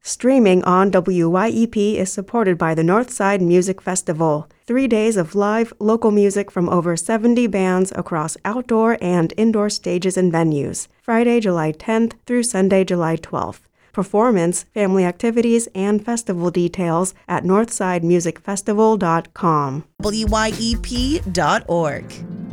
Streaming on WYEP is supported by the Northside Music Festival. 3 days of live, local music from over 70 bands across outdoor and indoor stages and venues. Friday, July 10th through Sunday, July 12th. Performance, family activities, and festival details at northsidemusicfestival.com. WYEP.org.